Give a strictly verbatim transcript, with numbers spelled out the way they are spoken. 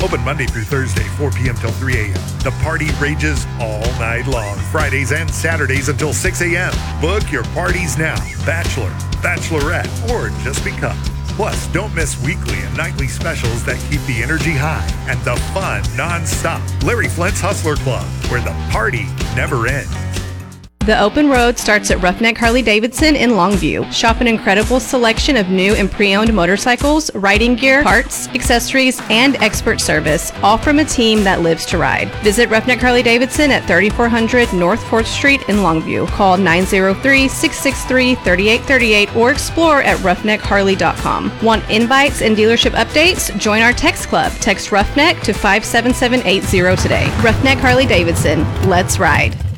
Open Monday through Thursday, four p.m. till three a.m. The party rages all night long. Fridays and Saturdays until six a.m. Book your parties now. Bachelor, bachelorette, or just because. Plus, don't miss weekly and nightly specials that keep the energy high and the fun non-stop. Larry Flint's Hustler Club, where the party never ends. The open road starts at Roughneck Harley-Davidson in Longview. Shop an incredible selection of new and pre-owned motorcycles, riding gear, parts, accessories, and expert service, all from a team that lives to ride. Visit Roughneck Harley-Davidson at thirty-four hundred North fourth Street in Longview. Call nine zero three, six six three, three eight three eight or explore at roughneck harley dot com. Want invites and dealership updates? Join our text club. Text Roughneck to five seven seven eight zero today. Roughneck Harley-Davidson. Let's ride.